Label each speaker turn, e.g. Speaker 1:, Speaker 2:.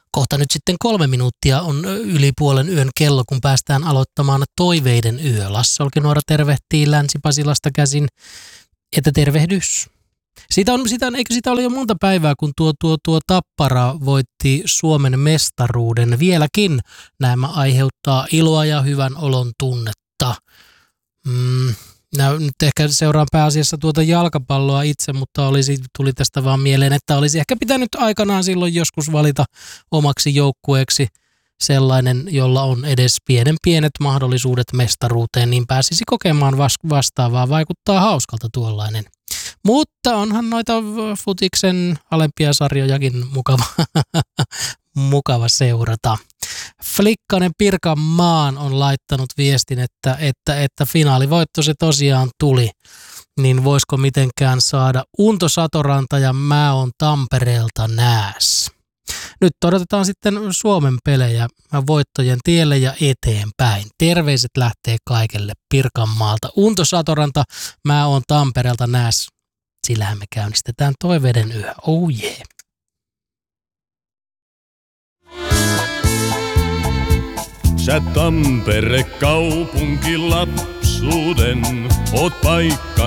Speaker 1: Kohta nyt sitten 3 minuuttia on yli puolen yön kello, kun päästään aloittamaan Toiveiden yö. Lasse Olkinuora tervehtii Länsi-Pasilasta käsin, että tervehdys. Eikö sitä ole jo monta päivää, kun tuo Tappara voitti Suomen mestaruuden. Vieläkin nämä aiheuttaa iloa ja hyvän olon tunnetta. Nyt ehkä seuraan pääasiassa tuota jalkapalloa itse, mutta tuli tästä vaan mieleen, että olisi ehkä pitänyt aikanaan silloin joskus valita omaksi joukkueeksi sellainen, jolla on edes pienet mahdollisuudet mestaruuteen, niin pääsisi kokemaan vastaavaa. Vaikuttaa hauskalta tuollainen. Mutta onhan noita futiksen alempia sarjojakin mukava seurata. Flikkanen Pirkanmaan on laittanut viestin, että finaalivoitto se tosiaan tuli. Niin voisiko mitenkään saada Unto Satoranta ja mä oon Tampereelta nääs. Nyt odotetaan sitten Suomen pelejä voittojen tielle ja eteenpäin. Terveiset lähtee kaikelle Pirkanmaalta. Unto Satoranta, mä oon Tampereelta nääs. Sillähän me käynnistetään Toiveiden yö. Oh yeah.
Speaker 2: Sä Tampere kaupunki lapsuuden, oot paikka